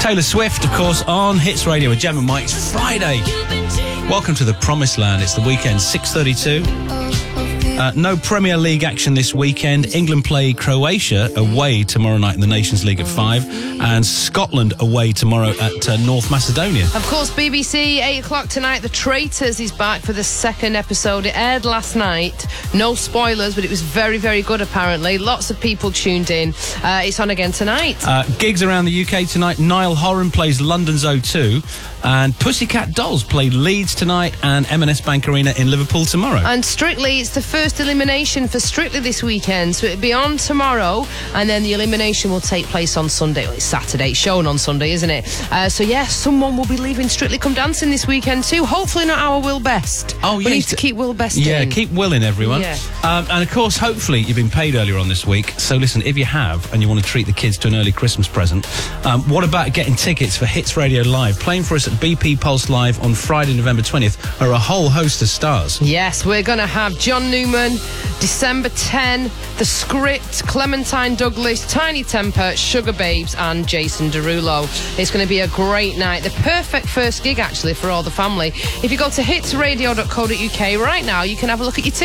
Taylor Swift, of course, on Hits Radio with Gem and Mike. It's Friday. Welcome to the Promised Land. It's the weekend, 6:32. No Premier League action this weekend. England play Croatia away tomorrow night in the Nations League at 5, and Scotland away tomorrow at North Macedonia. Of course, BBC, 8 o'clock tonight, The Traitors is back for the second episode. It aired last night. No spoilers, but it was very, very good, apparently. Lots of people tuned in. It's on again tonight. Gigs around the UK tonight. Niall Horan plays London's O2, and Pussycat Dolls play Leeds tonight and M&S Bank Arena in Liverpool tomorrow. And Strictly, it's the first elimination for Strictly this weekend, so it'll be on tomorrow, and then the elimination will take place on Sunday. Well, it's Saturday, it's shown on Sunday, isn't it? So yeah, someone will be leaving Strictly Come Dancing this weekend too. Hopefully not our Will Best. Oh, we yeah, need to keep Will Best in. Yeah, keep willing, everyone. Yeah. And of course, hopefully you've been paid earlier on this week. So listen, if you have and you want to treat the kids to an early Christmas present, what about getting tickets for Hits Radio Live? Playing for us at BP Pulse Live on Friday, November 20th are a whole host of stars. Yes, we're going to have John Newman, December 10, The Script, Clementine Douglas, Tiny Temper, Sugar Babes and Jason Derulo. It's going to be a great night. The perfect first gig, actually, for all the family. If you go to hitsradio.co.uk right now, you can have a look at your tickets.